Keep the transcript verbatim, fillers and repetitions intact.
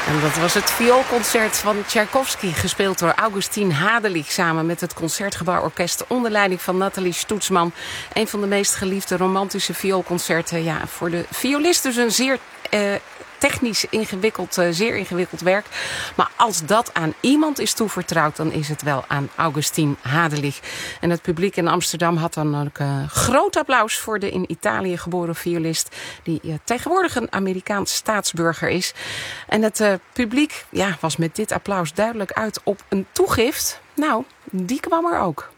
En dat was het vioolconcert van Tchaikovsky, gespeeld door Augustin Hadelich, samen met het Concertgebouworkest onder leiding van Nathalie Stoetsman. Een van de meest geliefde romantische vioolconcerten. Ja, voor de violist dus een zeer uh, technisch ingewikkeld, uh, zeer ingewikkeld werk. Maar als dat aan iemand is toevertrouwd, dan is het wel aan Augustin Hadelich. En het publiek in Amsterdam had dan ook uh, groot applaus voor de in Italië geboren violist, die uh, tegenwoordig een Amerikaans staatsburger is. En het uh, publiek ja, was met dit applaus duidelijk uit op een toegift. Nou, die kwam er ook.